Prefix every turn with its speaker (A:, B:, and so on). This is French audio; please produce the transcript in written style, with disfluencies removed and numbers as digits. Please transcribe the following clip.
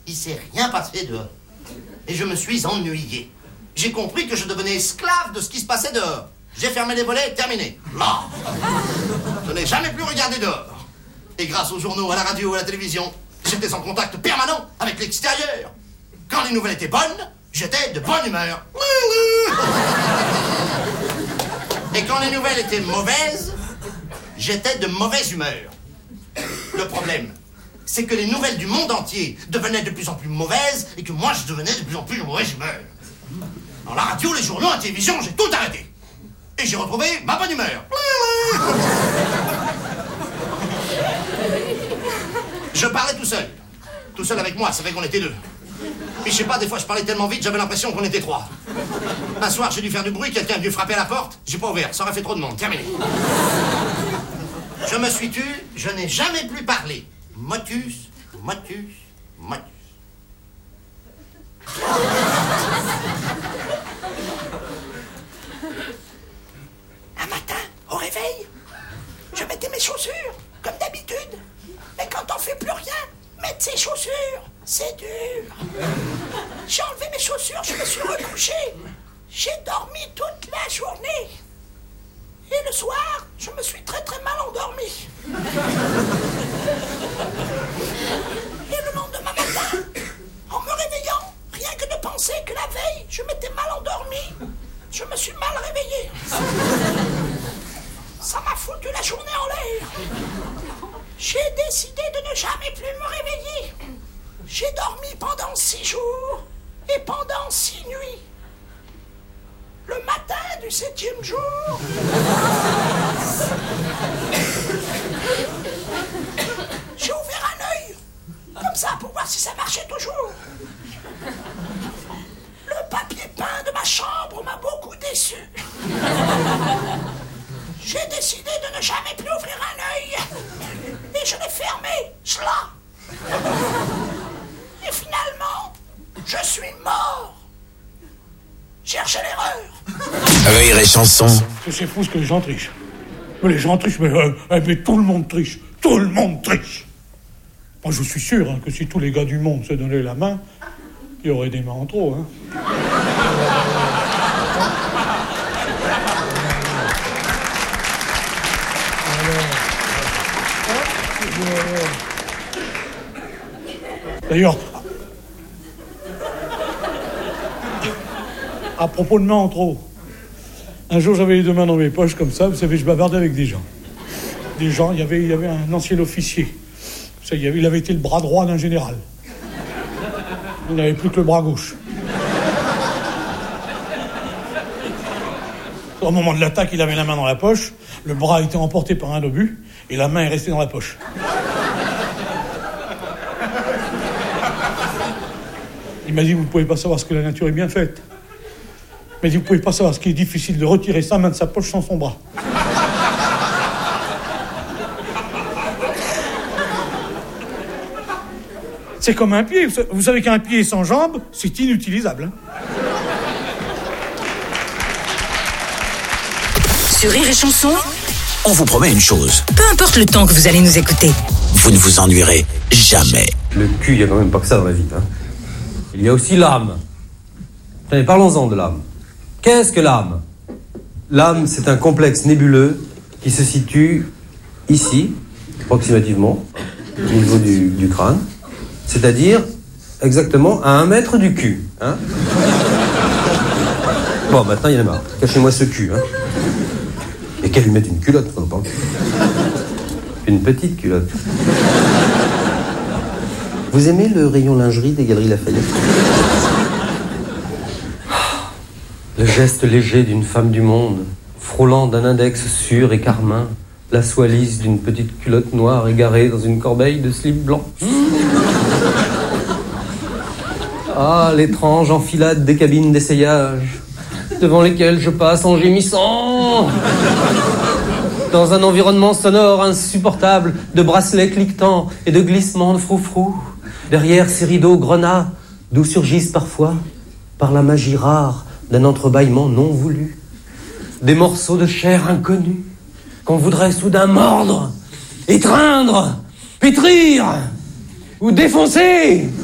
A: il s'est rien passé dehors. Et je me suis ennuyé. J'ai compris que je devenais esclave de ce qui se passait dehors. J'ai fermé les volets, terminé. Là. Je n'ai jamais plus regardé dehors. Et grâce aux journaux, à la radio, à la télévision, j'étais en contact permanent avec l'extérieur. Quand les nouvelles étaient bonnes, j'étais de bonne humeur. Et quand les nouvelles étaient mauvaises, j'étais de mauvaise humeur. Le problème, c'est que les nouvelles du monde entier devenaient de plus en plus mauvaises et que moi, je devenais de plus en plus de mauvaise humeur. Dans la radio, les journaux, la télévision, j'ai tout arrêté. Et j'ai retrouvé ma bonne humeur. Je parlais tout seul. Tout seul avec moi, c'est vrai qu'on était deux. Mais je sais pas, des fois je parlais tellement vite, j'avais l'impression qu'on était trois. Un soir, j'ai dû faire du bruit, quelqu'un est venu frapper à la porte, j'ai pas ouvert, ça aurait fait trop de monde, terminé. Je me suis tu, je n'ai jamais plus parlé. Motus, motus, motus. Un matin, au réveil, je mettais mes chaussures, comme d'habitude. Mais quand on fait plus rien, mettre ses chaussures, c'est dur. J'ai enlevé mes chaussures, je me suis recouché. J'ai dormi toute la journée. Et le soir, je me suis très très mal endormi. Et le lendemain matin, en me réveillant, rien que de penser que la veille, je m'étais mal endormi, je me suis mal réveillé. Ça m'a foutu la journée en l'air. J'ai décidé de ne jamais plus me réveiller. J'ai dormi pendant 6 jours et pendant 6 nuits. Le matin du 7e jour, j'ai ouvert un œil, comme ça, pour voir si ça marchait toujours. Le papier peint de ma chambre m'a beaucoup déçu. J'ai décidé de ne jamais plus ouvrir un œil. Et je l'ai fermé, cela. Et finalement, je suis mort. Cherchez l'erreur.
B: Rire et chanson.
C: C'est fou ce que les gens trichent. Mais les gens trichent, mais tout le monde triche. Tout le monde triche. Moi, je suis sûr que si tous les gars du monde se donnaient la main, il y aurait des mains en trop. Hein. D'ailleurs, à propos de mains en trop, un jour j'avais les 2 mains dans mes poches comme ça, vous savez, je bavardais avec des gens. Il y avait un ancien officier. Vous savez, il avait été le bras droit d'un général. Il n'avait plus que le bras gauche. Au moment de l'attaque, il avait la main dans la poche, le bras a été emporté par un obus, et la main est restée dans la poche. Il m'a dit, vous ne pouvez pas savoir ce que la nature est bien faite. Il m'a dit, vous ne pouvez pas savoir ce qui est difficile de retirer sa main de sa poche sans son bras. C'est comme un pied. Vous savez qu'un pied sans jambe, c'est inutilisable. Hein.
D: Sur Rire et Chanson,
B: On vous promet une chose.
D: peu importe le temps que vous allez nous écouter.
B: Vous ne vous ennuierez jamais.
E: Le cul, il n'y a quand même pas que ça dans la vie. Hein. Il y a aussi l'âme. Allez, parlons-en de l'âme. Qu'est-ce que l'âme ? L'âme, c'est un complexe nébuleux qui se situe ici, approximativement, au niveau du crâne, c'est-à-dire exactement à 1 mètre du cul. Hein. Bon, maintenant, il y en a marre. Cachez-moi ce cul. Hein. Et qu'elle lui mette une culotte, faut en parler. Une petite culotte. Vous aimez le rayon lingerie des Galeries Lafayette ? Le geste léger d'une femme du monde, frôlant d'un index sûr et carmin, la soie lisse d'une petite culotte noire égarée dans une corbeille de slip blanc. Ah, l'étrange enfilade des cabines d'essayage, devant lesquelles je passe en gémissant, dans un environnement sonore insupportable de bracelets cliquetants et de glissements de froufrou, derrière ces rideaux grenats, d'où surgissent parfois, par la magie rare d'un entrebâillement non voulu, des morceaux de chair inconnus qu'on voudrait soudain mordre, étreindre, pétrir ou défoncer.